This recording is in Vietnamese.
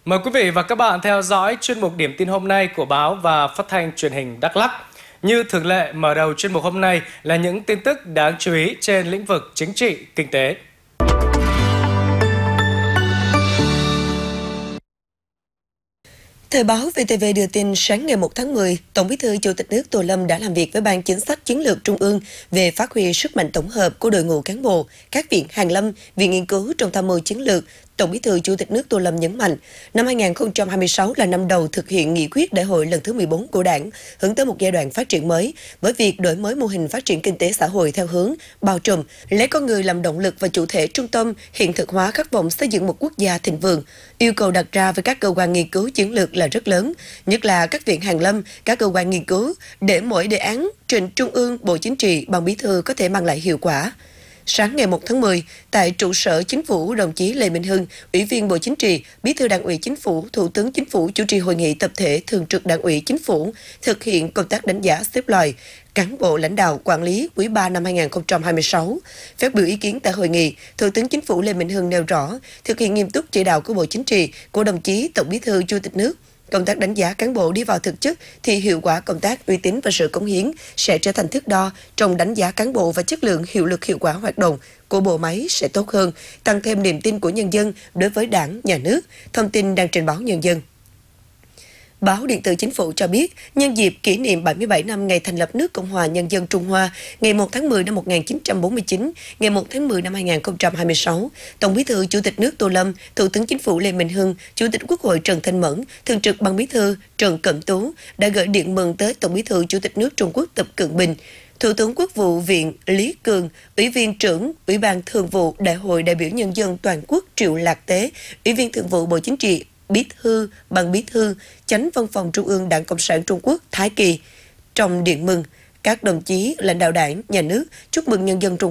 Mời quý vị và các bạn theo dõi chuyên mục điểm tin hôm nay của báo và phát thanh truyền hình Đắk Lắk. Như thường lệ, mở đầu chuyên mục hôm nay là những tin tức đáng chú ý trên lĩnh vực chính trị, kinh tế. Thời báo VTV đưa tin sáng ngày 1 tháng 10, Tổng Bí thư Chủ tịch nước Tô Lâm đã làm việc với Ban Chính sách Chiến lược Trung ương về phát huy sức mạnh tổng hợp của đội ngũ cán bộ, các viện hàn lâm, viện nghiên cứu trong tham mưu chiến lược. Tổng Bí thư Chủ tịch nước Tô Lâm nhấn mạnh, năm 2026 là năm đầu thực hiện nghị quyết đại hội lần thứ 14 của Đảng, hướng tới một giai đoạn phát triển mới, với việc đổi mới mô hình phát triển kinh tế xã hội theo hướng bao trùm, lấy con người làm động lực và chủ thể trung tâm, hiện thực hóa khát vọng xây dựng một quốc gia thịnh vượng. Yêu cầu đặt ra với các cơ quan nghiên cứu chiến lược là rất lớn, nhất là các viện hàn lâm, các cơ quan nghiên cứu, để mỗi đề án trình Trung ương, Bộ Chính trị, Ban Bí thư có thể mang lại hiệu quả. Sáng ngày 1 tháng 10, tại trụ sở Chính phủ, đồng chí Lê Minh Hưng, Ủy viên Bộ Chính trị, Bí thư Đảng ủy Chính phủ, Thủ tướng Chính phủ chủ trì hội nghị tập thể Thường trực Đảng ủy Chính phủ thực hiện công tác đánh giá xếp loại cán bộ lãnh đạo quản lý quý 3 năm 2026. Phát biểu ý kiến tại hội nghị, Thủ tướng Chính phủ Lê Minh Hưng nêu rõ, thực hiện nghiêm túc chỉ đạo của Bộ Chính trị, của đồng chí Tổng Bí thư Chủ tịch nước, công tác đánh giá cán bộ đi vào thực chất thì hiệu quả công tác, uy tín và sự cống hiến sẽ trở thành thước đo trong đánh giá cán bộ, và chất lượng, hiệu lực, hiệu quả hoạt động của bộ máy sẽ tốt hơn, tăng thêm niềm tin của nhân dân đối với Đảng, Nhà nước. Thông tin đang trên báo Nhân dân. Báo điện tử Chính phủ cho biết, nhân dịp kỷ niệm 77 năm ngày thành lập nước Cộng hòa Nhân dân Trung Hoa, ngày 1 tháng 10 năm 1949, ngày 1 tháng 10 năm 2026, Tổng Bí thư Chủ tịch nước Tô Lâm, Thủ tướng Chính phủ Lê Minh Hưng, Chủ tịch Quốc hội Trần Thanh Mẫn, Thường trực Ban Bí thư Trần Cẩm Tú đã gửi điện mừng tới Tổng Bí thư Chủ tịch nước Trung Quốc Tập Cận Bình, Thủ tướng Quốc vụ viện Lý Cường, Ủy viên trưởng Ủy ban Thường vụ Đại hội đại biểu Nhân dân toàn quốc Triệu Lạc Tế, Ủy viên Thường vụ Bộ Chính trị, Bí thư, Ban Bí thư, Chánh Văn phòng Trung ương Đảng Cộng sản Trung Quốc Thái Kỳ. Trong điện mừng, các đồng chí lãnh đạo Đảng, Nhà nước chúc mừng nhân dân Trung